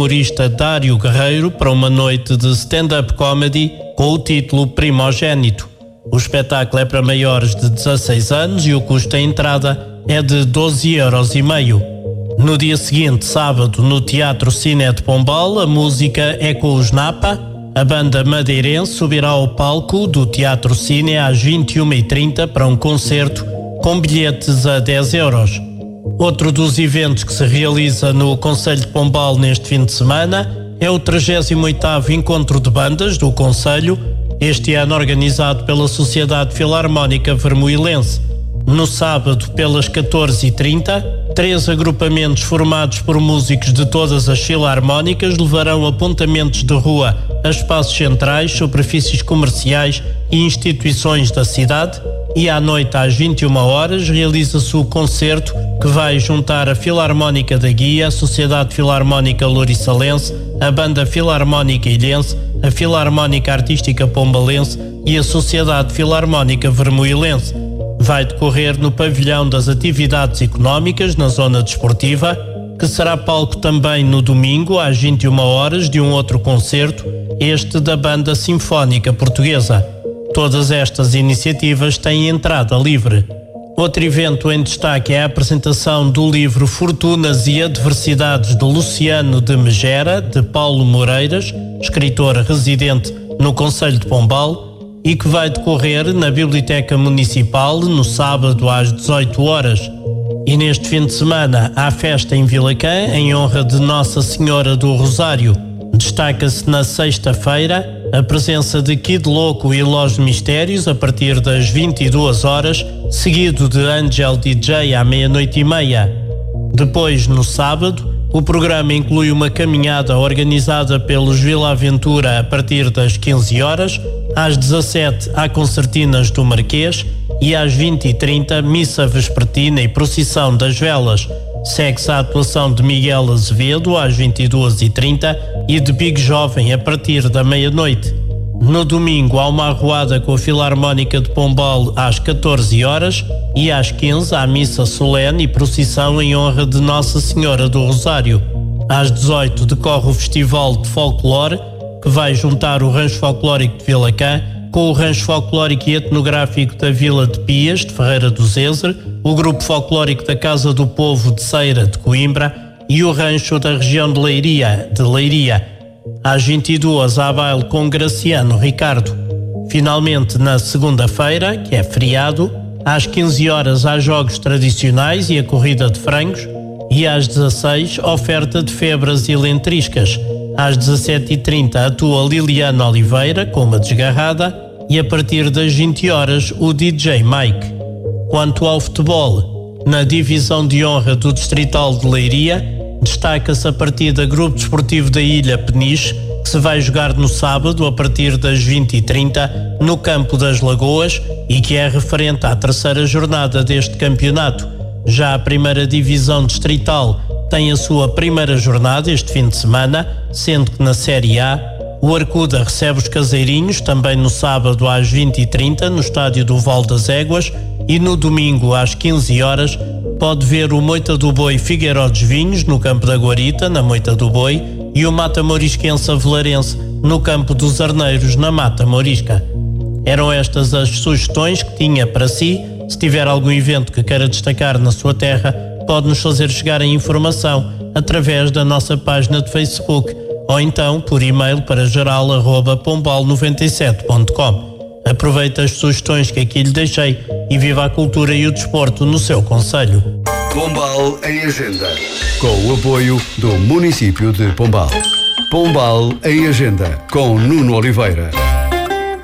humorista Dário Guerreiro para uma noite de stand-up comedy com o título Primogénito. O espetáculo é para maiores de 16 anos e o custo da entrada é de 12,5 €. No dia seguinte, sábado, no Teatro Cine de Pombal, a música é com os Napa. A banda madeirense subirá ao palco do Teatro Cine às 21h30 para um concerto com bilhetes a 10 €. Outro dos eventos que se realiza no Concelho de Pombal neste fim de semana é o 38º Encontro de Bandas do Concelho, este ano organizado pela Sociedade Filarmónica Vermoilense. No sábado, pelas 14h30, 3 agrupamentos formados por músicos de todas as filarmónicas levarão apontamentos de rua a espaços centrais, superfícies comerciais e instituições da cidade, e à noite às 21h realiza-se o concerto que vai juntar a Filarmónica da Guia, a Sociedade Filarmónica Louriçalense, a Banda Filarmónica Ilhense, a Filarmónica Artística Pombalense e a Sociedade Filarmónica Vermoilense. Vai decorrer no Pavilhão das Atividades Económicas, na zona desportiva, que será palco também no domingo, às 21h, de um outro concerto, este da Banda Sinfónica Portuguesa. Todas estas iniciativas têm entrada livre. Outro evento em destaque é a apresentação do livro Fortunas e Adversidades de Luciano de Megera, de Paulo Moreiras, escritor residente no Concelho de Pombal, e que vai decorrer na Biblioteca Municipal no sábado às 18h. E neste fim de semana há festa em Vilacã em honra de Nossa Senhora do Rosário. Destaca-se na sexta-feira a presença de Kid Loco e Los Mistérios a partir das 22h, seguido de Angel DJ à 00:30. Depois, no sábado, o programa inclui uma caminhada organizada pelos Vila Aventura a partir das 15h, às 17h há concertinas do Marquês e às 20h30 missa vespertina e procissão das velas. Segue-se a atuação de Miguel Azevedo às 22h30 e de Big Jovem a partir da 00:30. No domingo há uma arruada com a Filarmónica de Pombal às 14h e às 15h há missa solene e procissão em honra de Nossa Senhora do Rosário. Às 18h decorre o Festival de Folclore, que vai juntar o Rancho Folclórico de Vilacã com o Rancho Folclórico e Etnográfico da Vila de Pias, de Ferreira do Zezer, o Grupo Folclórico da Casa do Povo de Ceira, de Coimbra, e o Rancho da região de Leiria. Às 22h há baile com Graciano Ricardo. Finalmente, na segunda-feira, que é feriado, às 15h há jogos tradicionais e a corrida de frangos, e às 16h oferta de febras e lentriscas. Às 17h30 atua Liliana Oliveira com uma desgarrada e a partir das 20h o DJ Mike. Quanto ao futebol, na divisão de honra do Distrital de Leiria, destaca-se a partida Grupo Desportivo da Ilha Peniche, que se vai jogar no sábado a partir das 20h30 no Campo das Lagoas e que é referente à terceira jornada deste campeonato. Já a primeira divisão distrital tem a sua primeira jornada este fim de semana, sendo que na Série A o Arcuda recebe os Caseirinhos também no sábado às 20h30 no estádio do Val das Éguas e no domingo às 15h pode ver o Moita do Boi Figueiró dos Vinhos no Campo da Guarita, na Moita do Boi, e o Mata Morisquense Avelarense no Campo dos Arneiros, na Mata Morisca. Eram estas as sugestões que tinha para si. Se tiver algum evento que queira destacar na sua terra, pode-nos fazer chegar a informação através da nossa página de Facebook ou então por e-mail para geral@pombal97.com. Aproveite as sugestões que aqui lhe deixei e viva a cultura e o desporto no seu concelho. Pombal em Agenda, com o apoio do município de Pombal. Pombal em Agenda, com Nuno Oliveira.